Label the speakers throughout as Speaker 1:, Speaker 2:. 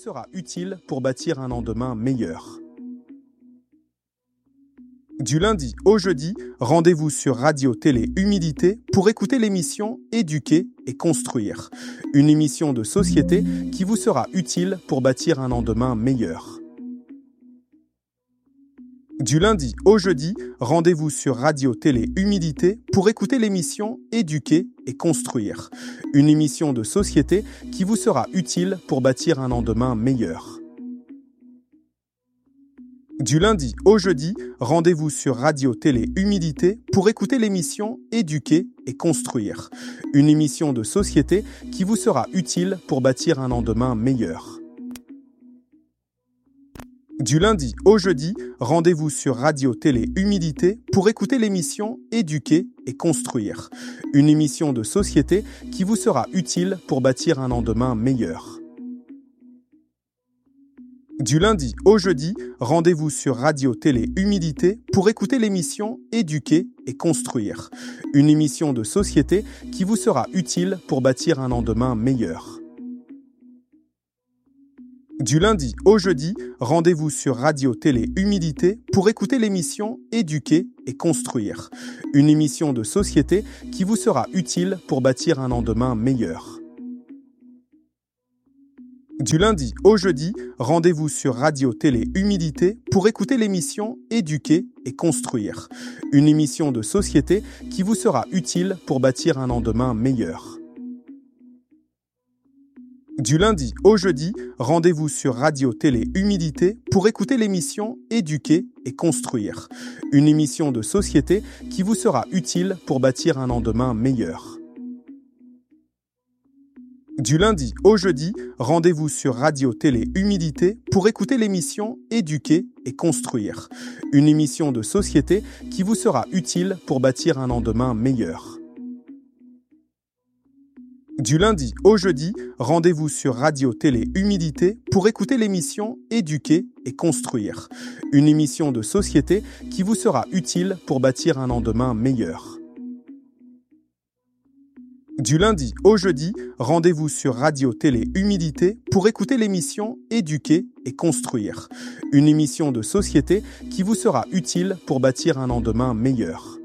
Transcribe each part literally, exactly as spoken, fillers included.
Speaker 1: sera utile pour bâtir un lendemain meilleur. Du lundi au jeudi, rendez-vous sur Radio Télé Humidité pour écouter l'émission Éduquer et construire, une émission de société qui vous sera utile pour bâtir un lendemain meilleur. Du lundi au jeudi, rendez-vous sur Radio Télé Humidité pour écouter l'émission Éduquer et construire, une émission de société qui vous sera utile pour bâtir un lendemain meilleur. Du lundi au jeudi, rendez-vous sur Radio Télé Humidité pour écouter l'émission Éduquer et construire, une émission de société qui vous sera utile pour bâtir un lendemain meilleur. Du lundi au jeudi, rendez-vous sur Radio Télé Humidité pour écouter l'émission Éduquer et construire, une émission de société qui vous sera utile pour bâtir un lendemain meilleur. Du lundi au jeudi, rendez-vous sur Radio Télé Humidité pour écouter l'émission Éduquer et construire, une émission de société qui vous sera utile pour bâtir un lendemain meilleur. Du lundi au jeudi, rendez-vous sur Radio Télé Humidité pour écouter l'émission Éduquer et construire, une émission de société qui vous sera utile pour bâtir un lendemain meilleur. Du lundi au jeudi, rendez-vous sur Radio Télé Humidité pour écouter l'émission Éduquer et construire, une émission de société qui vous sera utile pour bâtir un lendemain meilleur. Du lundi au jeudi, rendez-vous sur Radio Télé Humidité pour écouter l'émission Éduquer et construire, une émission de société qui vous sera utile pour bâtir un lendemain meilleur. Du lundi au jeudi, rendez-vous sur Radio Télé Humidité pour écouter l'émission Éduquer et construire, une émission de société qui vous sera utile pour bâtir un lendemain meilleur. Du lundi au jeudi, rendez-vous sur Radio Télé Humidité pour écouter l'émission Éduquer et construire, une émission de société qui vous sera utile pour bâtir un lendemain meilleur. Du lundi au jeudi, rendez-vous sur Radio Télé Humidité pour écouter l'émission Éduquer et construire, une émission de société qui vous sera utile pour bâtir un lendemain meilleur.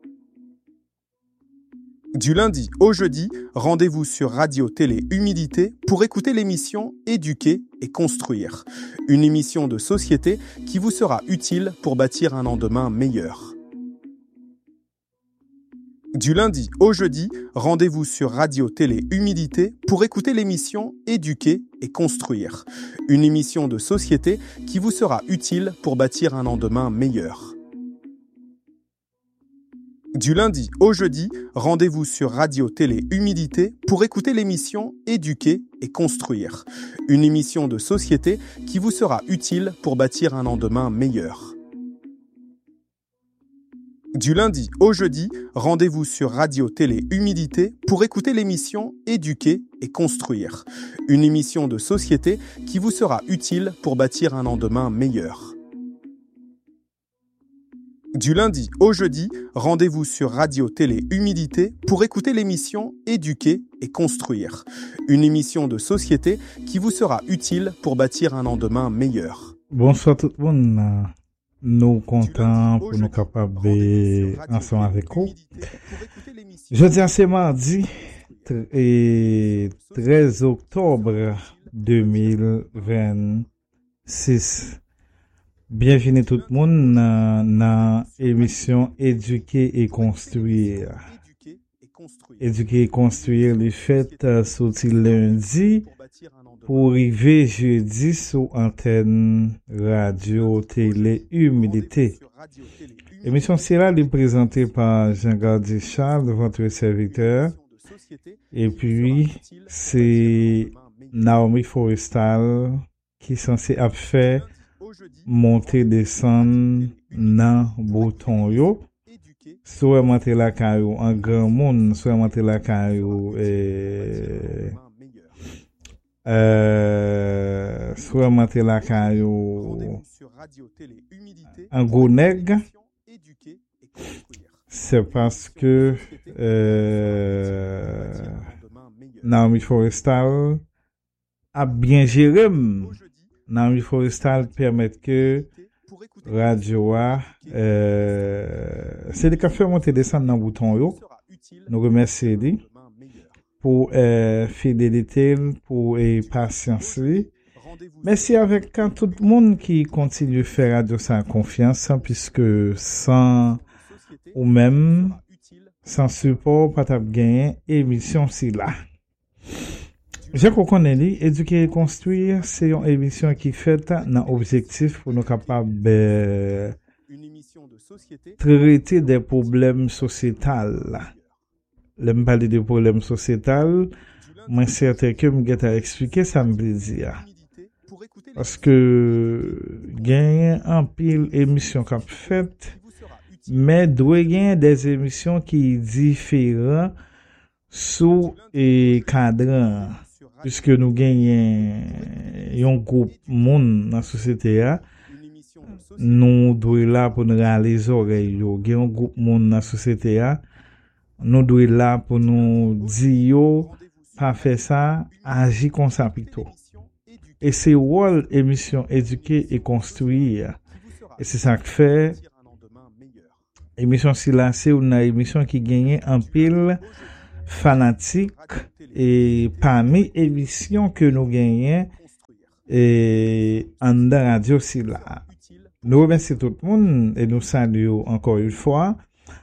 Speaker 1: Du lundi au jeudi, rendez-vous sur Radio Télé Humidité pour écouter l'émission Éduquer et construire, une émission de société qui vous sera utile pour bâtir un lendemain meilleur. Du lundi au jeudi, rendez-vous sur Radio Télé Humidité pour écouter l'émission Éduquer et construire, une émission de société qui vous sera utile pour bâtir un lendemain meilleur. Du lundi au jeudi, rendez-vous sur Radio Télé Humidité pour écouter l'émission Éduquer et construire, une émission de société qui vous sera utile pour bâtir un lendemain meilleur. Du lundi au jeudi, rendez-vous sur Radio Télé Humidité pour écouter l'émission Éduquer et construire, une émission de société qui vous sera utile pour bâtir un lendemain meilleur. Du lundi au jeudi, rendez-vous sur Radio Télé Humidité pour écouter l'émission Éduquer et construire, une émission de société qui vous sera utile pour bâtir un lendemain meilleur.
Speaker 2: Bonsoir tout le monde. Nous comptons pour nous capables ensemble avec vous. Jeudi à ce mardi et treize octobre deux mille vingt-six. Bienvenue tout le monde dans l'émission Éduquer et construire. Éduquer et construire les fêtes sorti lundi pour arriver jeudi sur antenne Radio Télé Humidité. L'émission sera présentée par Jean-Gardi Charles, votre serviteur. Et puis, c'est Naomi Forestal qui est censé faire monter, descendre dans bouton yo. Soit monter la caillou en grand monde, soit monter la caillou et Euh, soit monter la caillou en gros nègre, c'est parce que euh, Naomi Forestal a bien géré dans le forestal permettre que radio euh c'est des cafés monter descendre dans bouton yo. Nous remercions pour euh, fidélité, pour et patience. Merci avec quand tout le monde qui continue de faire radio sans confiance, puisque sans ou même sans support, pas de gain, émission si là. Je connais dit, éduquer et construire, c'est une émission qui fait dans objectif pour nous capables de traiter des problèmes sociétals. L'aime parler de problèmes sociétals, moi certain que me get à expliquer ça me plaisir. Parce que gagne un pile émission qu'a fait, mais doit gagner des émissions qui différents sous et cadran, puisque nous gagnons un groupe monde dans la société, nous devons là pour nous râler les oreilles, gagne un groupe monde dans la société, nous devons là pour nous dire pas faire ça, agir comme ça plutôt. Et c'est rôle émission éduquer et construire. Et c'est ça que fait émission si là c'est une émission qui gagne un pile fanatique et parmi émissions que nous gagnons et en dans radio si là. Nous remercions tout le monde et nous saluons encore une fois.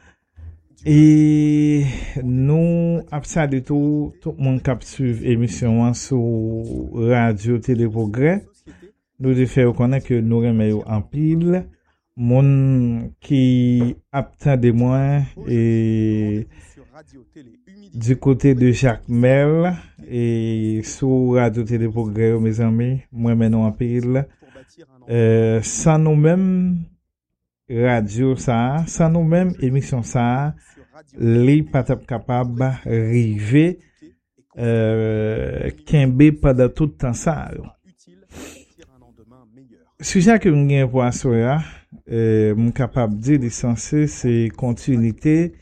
Speaker 2: Et nous saluons tout, tout le monde qui suit l'émission sur Radio Télé Progrès. Nous devons faire reconnaître que nous remercions en pile. Mon qui attend de moi et du côté de Jacques Mel et sur Radio Télé Progrès, mes amis, moi maintenant en pile. Euh, sans nous-mêmes, radio ça, sans nous-mêmes, émission ça, les pas capables d'arriver, euh, qu'imbe pendant tout le temps ça. Sujet que nous avons pour assurer, euh, mon capable de dire censé c'est continuité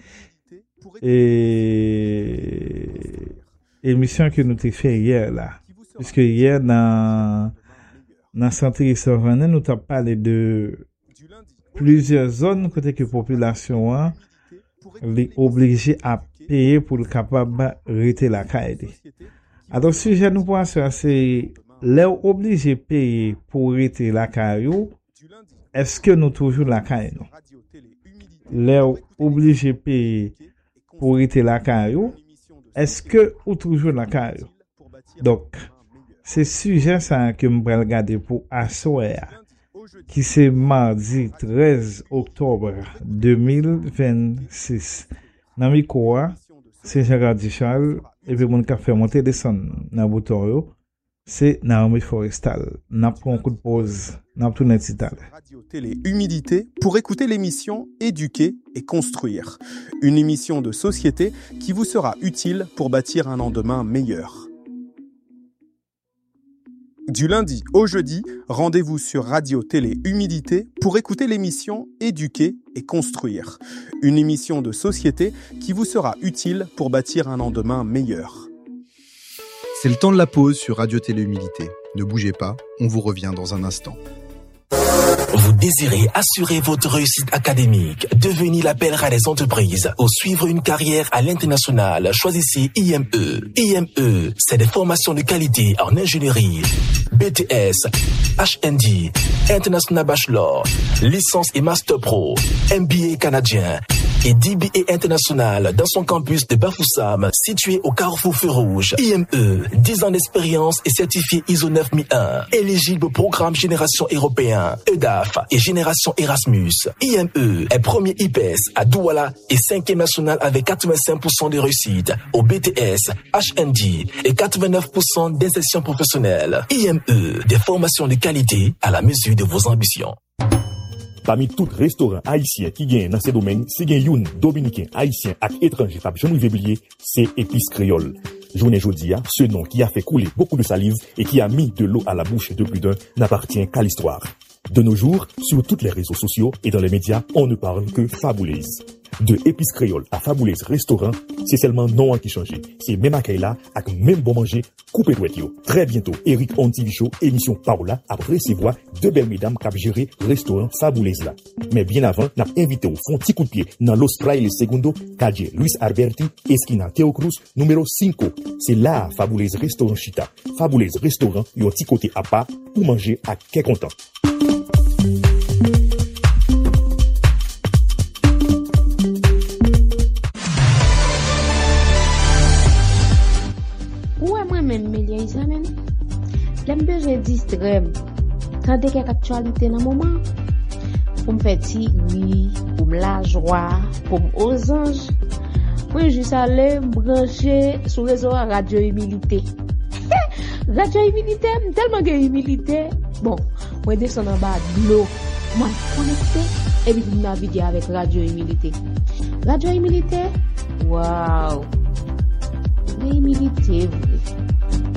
Speaker 2: et émission que nous t'ai fait hier là, puisque hier dans dans Santé et Sauvagne nous t'ai parlé de plusieurs zones côté que population hein, les obligés à payer pour le capable rester la caille. Alors sujet nous pour assurer c'est les obligés payer pour rester la caille. Est-ce que nous toujours la caille nous? Les obligés payer pour rester la caille. Est-ce que ou toujours la caille? Donc c'est sujet ça que me vais regarder pour assoir qui c'est mardi treize octobre deux mille vingt-six. Dans mi quoi c'est Gérard Charles et puis mon café monter descendre dans bouton yo. C'est Naomi Forestal. N'a pris un coup de pause. N'a tout net
Speaker 1: Radio Télé Humidité pour écouter l'émission Éduquer et construire. Une émission de société qui vous sera utile pour bâtir un lendemain meilleur. Du lundi au jeudi, rendez-vous sur Radio Télé Humidité pour écouter l'émission Éduquer et construire. Une émission de société qui vous sera utile pour bâtir un lendemain meilleur.
Speaker 3: C'est le temps de la pause sur Radio Télé Humidité. Ne bougez pas, on vous revient dans un instant.
Speaker 4: Vous désirez assurer votre réussite académique, devenir la belle-rare des entreprises ou suivre une carrière à l'international, choisissez I M E. I M E, c'est des formations de qualité en ingénierie, B T S, H N D, International Bachelor, licence et Master Pro, M B A canadien et D B A international dans son campus de Bafoussam, situé au Carrefour Feu Rouge. I M E, dix ans d'expérience et certifié I S O neuf mille un, éligible au programme Génération Européen, E D A F et Génération Erasmus. I M E est premier I P E S à Douala et cinquième national avec quatre-vingt-cinq pour cent de réussite au B T S, H N D et quatre-vingt-neuf pour cent d'insertion professionnelle. I M E, des formations de qualité à la mesure de vos ambitions.
Speaker 5: Parmi tout restaurant haïtien qui gagne dans ces domaines, si gagne youn dominicain, haïtien et étranger, pas jamais oublier, c'est Épices Créole. Journée Jodia, ce nom qui a fait couler beaucoup de salive et qui a mis de l'eau à la bouche de plus d'un n'appartient qu'à l'histoire. De nos jours, sur tous les réseaux sociaux et dans les médias, on ne parle que faboulise. De épices créoles à Fabuleuse Restaurant, c'est seulement non qui change. C'est même accueil là, avec même bon manger, coupé douette yo. Très bientôt, Eric Ontivicho, émission Paola, a recevoir deux belles mesdames qui ont géré restaurant Fabuleuse là. Mais bien avant, n'a invité au fond petit coup de pied dans l'Australie le Segundo, Cadre Luis Alberti, esquina Théo Cruz, numéro cinq. C'est là Fabuleuse Restaurant Chita. Fabuleuse Restaurant, yon petit côté à part pour manger à quel content.
Speaker 6: Même médias examen l'aime besoin d'extrême quand des quelque actualité dans moment pour me faire oui pour me la joie pour me aux anges moi juste aller me brancher sur réseau radio humilité radio humilité tellement que humilité bon moi descendre en bas de l'eau moi connecté et puis naviguer avec radio humilité radio humilité waouh humilité